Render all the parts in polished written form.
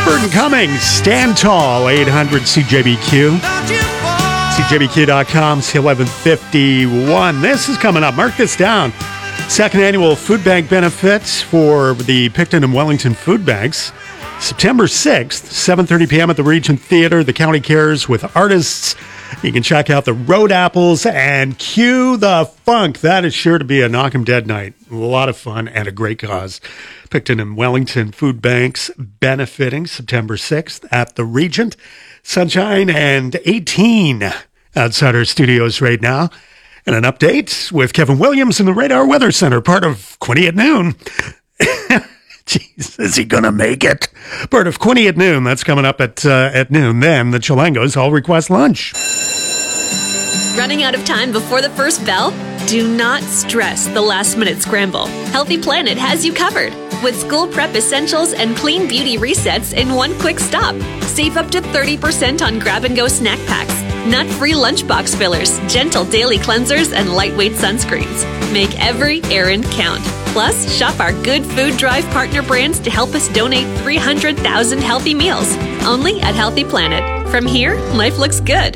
Burton Cummings, Stand Tall, 800 CJBQ. CJBQ.com, 1151. This is coming up. Mark this down. Second annual food bank benefits for the Picton and Wellington food banks. September 6th, 7:30 p.m. at the Regent Theater. The county cares with artists. You can check out the Road Apples and Cue the Funk. That is sure to be a knock 'em dead night. A lot of fun and a great cause. Picton and Wellington food banks benefiting September 6th at the Regent. Sunshine and 18 outside our studios right now. And an update with Kevin Williams in the Radar Weather Center, part of Quinny at Noon. Jeez, is he going to make it? Part of Quinny at Noon. That's coming up at noon. Then the Chilangos all request lunch. Running out of time before the first bell? Do not stress the last-minute scramble. Healthy Planet has you covered with school prep essentials and clean beauty resets in one quick stop. Save up to 30% on grab-and-go snack packs, nut-free lunchbox fillers, gentle daily cleansers, and lightweight sunscreens. Make every errand count. Plus, shop our Good Food Drive partner brands to help us donate 300,000 healthy meals. Only at Healthy Planet. From here, life looks good.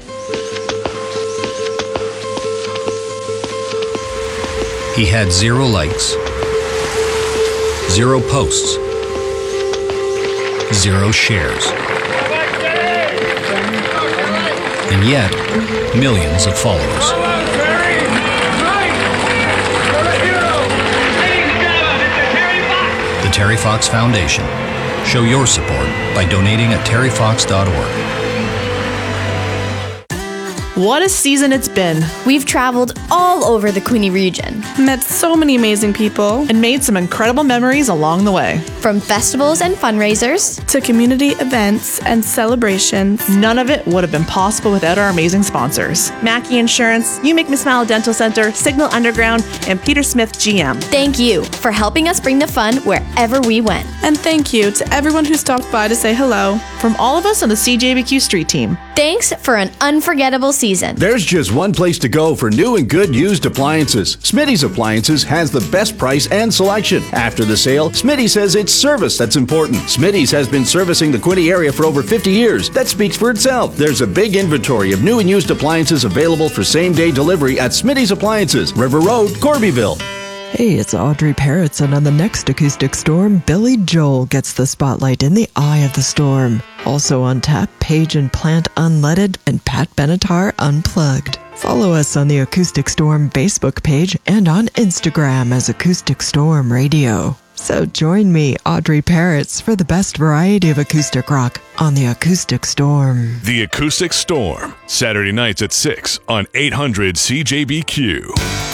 He had 0 likes, 0 posts, 0 shares, and yet millions of followers. The Terry Fox Foundation. Show your support by donating at terryfox.org. What a season it's been. We've traveled all over the Queenie region. Met so many amazing people. And made some incredible memories along the way. From festivals and fundraisers to community events and celebrations. None of it would have been possible without our amazing sponsors. Mackey Insurance, You Make Me Smile Dental Center, Signal Underground, and Peter Smith GM. Thank you for helping us bring the fun wherever we went. And thank you to everyone who stopped by to say hello. From all of us on the CJBQ Street Team. Thanks for an unforgettable season. There's just one place to go for new and good used appliances. Smitty's Appliances has the best price and selection. After the sale, Smitty says it's service that's important. Smitty's has been servicing the Quinny area for over 50 years. That speaks for itself. There's a big inventory of new and used appliances available for same-day delivery at Smitty's Appliances, River Road, Corbyville. Hey, it's Audrey Parrots, and on the next Acoustic Storm, Billy Joel gets the spotlight in the eye of the storm. Also on tap, Page and Plant Unleaded and Pat Benatar Unplugged. Follow us on the Acoustic Storm Facebook page and on Instagram as Acoustic Storm Radio. So join me, Audrey Parrots, for the best variety of acoustic rock on the Acoustic Storm. The Acoustic Storm, Saturday nights at 6 on 800 CJBQ.